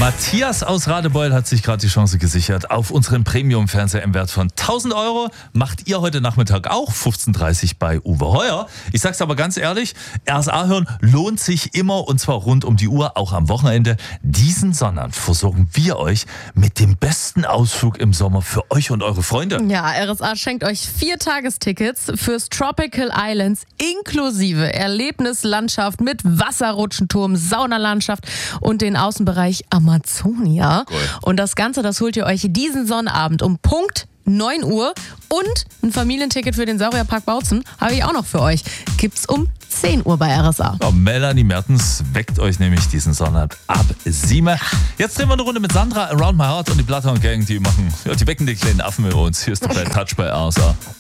Matthias aus Radebeul hat sich gerade die Chance gesichert auf unseren Premium-Fernseher im Wert von 1.000 Euro. Macht ihr heute Nachmittag auch 15.30 Uhr bei Uwe Heuer. Ich sag's aber ganz ehrlich, RSA hören lohnt sich immer und zwar rund um die Uhr, auch am Wochenende. Diesen Sonnabend versorgen wir euch mit dem besten Ausflug im Sommer für euch und eure Freunde. Ja, RSA schenkt euch 4 Tagestickets fürs Tropical Islands inklusive Erlebnislandschaft mit Wasserrutschenturm, Saunalandschaft und den Außenbereich Amazonia. Cool. Und das Ganze, das holt ihr euch diesen Sonnabend um Punkt 9 Uhr und ein Familienticket für den Saurierpark Bautzen habe ich auch noch für euch. Gibt's um 10 Uhr bei RSA. Ja, Melanie Mertens weckt euch nämlich diesen Sonnabend ab 7. Jetzt drehen wir eine Runde mit Sandra, Around My Heart und die Bloodhound Gang, die wecken die kleinen Affen mit uns. Hier ist der Bad Touch bei RSA.